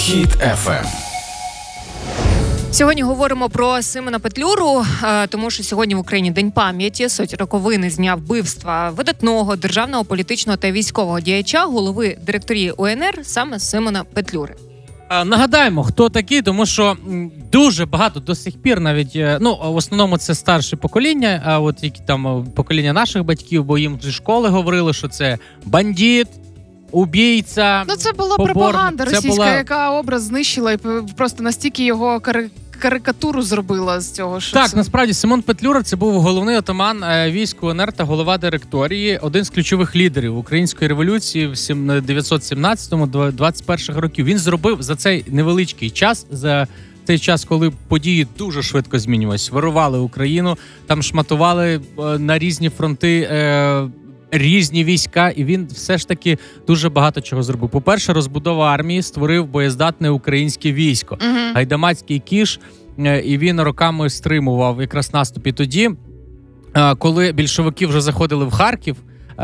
Хіт FM. Сьогодні говоримо про Симона Петлюру, тому що сьогодні в Україні День пам'яті, роковини з дня вбивства видатного державного, політичного та військового діяча, голови директорії УНР, саме Симона Петлюри. Нагадаємо, хто такий, тому що дуже багато до сих пір навіть, в основному це старше покоління, а от які там покоління наших батьків, бо їм зі школи говорили, що це бандит, убійця. Це була пропаганда російська, яка образ знищила і просто настільки його карикатуру зробила з цього. Що так, це... насправді Симон Петлюра – це був головний отаман військ УНР та голова директорії, один з ключових лідерів української революції в 1917-21 років. Він зробив за цей невеличкий час, за цей час, коли події дуже швидко змінювалися, вирували Україну, там шматували на різні фронти різні війська, і він все ж таки дуже багато чого зробив. По-перше, розбудова армії, створив боєздатне українське військо. Гайдамацький кіш, і він роками стримував якраз наступ. І тоді, коли більшовики вже заходили в Харків,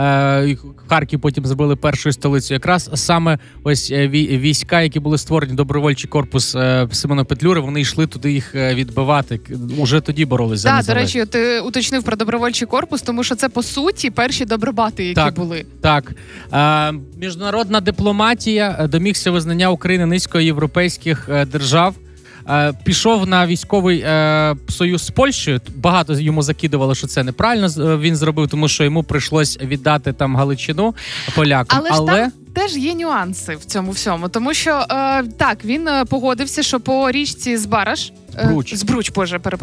Харків потім зробили першою столицею, якраз саме ось війська, які були створені, добровольчий корпус Симона Петлюри, вони йшли туди їх відбивати. Уже тоді боролись за незалежність. До речі, ти уточнив про добровольчий корпус, тому що це, по суті, перші добробати, які були. Так. Міжнародна дипломатія, домігся визнання України низкою європейських держав. Пішов на військовий союз з Польщею. Багато йому закидували, що це неправильно він зробив, тому що йому прийшлось віддати там Галичину полякам. Але там теж є нюанси в цьому всьому, тому що він погодився, що по річці Збруч,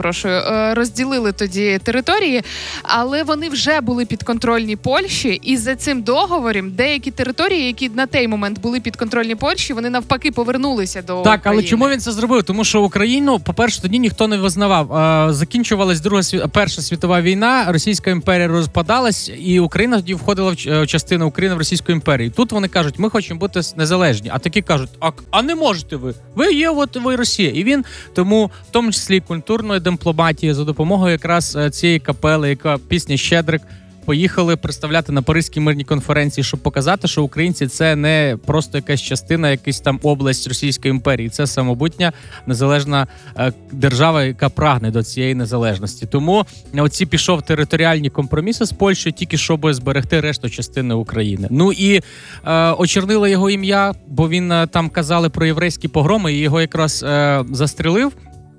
розділили тоді території, але вони вже були підконтрольні Польщі, і за цим договором деякі території, які на той момент були підконтрольні Польщі, вони навпаки повернулися до України. Так, але чому він це зробив? Тому що Україну, по-перше, тоді ніхто не визнавав. Закінчувалась Перша світова війна, Російська імперія розпадалась, і Україна тоді входила в частину України в Російську імперію. Тут вони кажуть, ми хочемо бути незалежні. А такі кажуть, а не можете ви? Ви є, ви Росія. І він тому в тому числі культурної дипломатії за допомогою якраз цієї капели, яка пісня «Щедрик», поїхали представляти на Паризькій мирній конференції, щоб показати, що українці – це не просто якась частина, якась там область Російської імперії. Це самобутня незалежна держава, яка прагне до цієї незалежності. Тому оці пішов територіальні компроміси з Польщею, тільки щоб зберегти решту частини України. Ну і очорнило його ім'я, бо він там казали про єврейські погроми, і його якраз застрелив.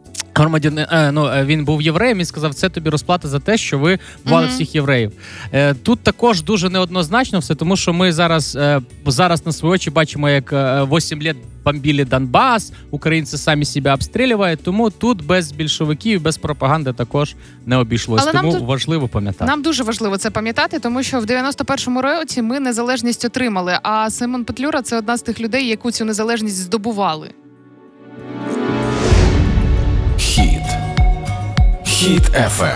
Він був євреєм, він сказав, це тобі розплата за те, що ви вбивали всіх євреїв. Тут також дуже неоднозначно все, тому що ми зараз на свої очі бачимо, як 8 років бомбили Донбас, українці самі себе обстрілюють, тому тут без більшовиків, без пропаганди також не обійшлось. Тому важливо пам'ятати. Нам дуже важливо це пам'ятати, тому що в 91-му році ми незалежність отримали, а Симон Петлюра – це одна з тих людей, яку цю незалежність здобували. Хіт FM.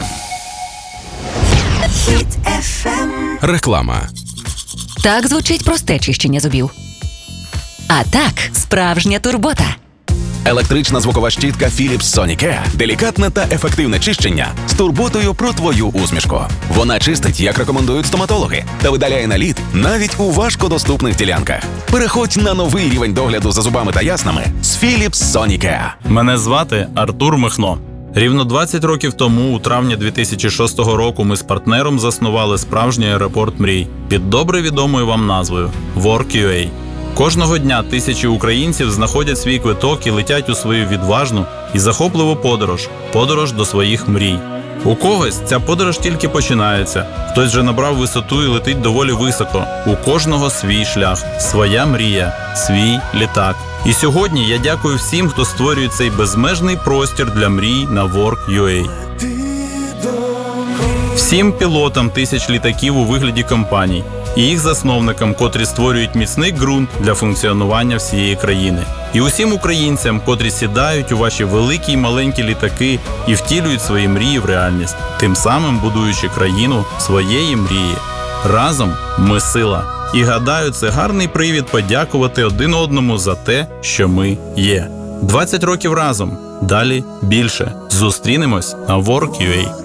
Хіт FM. Реклама. Так звучить просте чищення зубів. А так, справжня турбота. Електрична звукова щітка Philips Sonicare. Делікатне та ефективне чищення з турботою про твою усмішку. Вона чистить, як рекомендують стоматологи, та видаляє наліт навіть у важкодоступних ділянках. Переходь на новий рівень догляду за зубами та яснами з Philips Sonicare. Мене звати Артур Михно. Рівно 20 років тому, у травні 2006 року, ми з партнером заснували справжній аеропорт мрій під добре відомою вам назвою Work.ua. Кожного дня тисячі українців знаходять свій квиток і летять у свою відважну і захопливу подорож до своїх мрій. У когось ця подорож тільки починається, хтось вже набрав висоту і летить доволі високо. У кожного свій шлях, своя мрія, свій літак. І сьогодні я дякую всім, хто створює цей безмежний простір для мрій на Work.ua. Всім пілотам тисяч літаків у вигляді компаній і їх засновникам, котрі створюють міцний ґрунт для функціонування всієї країни. І усім українцям, котрі сідають у ваші великі й маленькі літаки і втілюють свої мрії в реальність, тим самим будуючи країну своєї мрії. Разом ми сила. І гадаю, це гарний привід подякувати один одному за те, що ми є. 20 років разом. Далі більше. Зустрінемось на Work.ua.